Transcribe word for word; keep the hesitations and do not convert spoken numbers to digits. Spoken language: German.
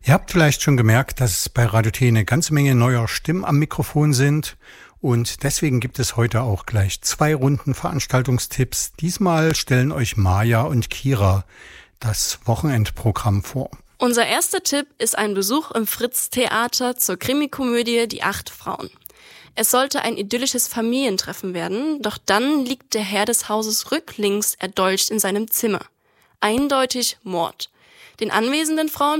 Ihr habt vielleicht schon gemerkt, dass bei Radio T eine ganze Menge neuer Stimmen am Mikrofon sind. Und deswegen gibt es heute auch gleich zwei Runden Veranstaltungstipps. Diesmal stellen euch Maja und Kira das Wochenendprogramm vor. Unser erster Tipp ist ein Besuch im Fritz-Theater zur Krimikomödie Die Acht Frauen. Es sollte ein idyllisches Familientreffen werden, doch dann liegt der Herr des Hauses rücklings erdolcht in seinem Zimmer. Eindeutig Mord. Den anwesenden Frauen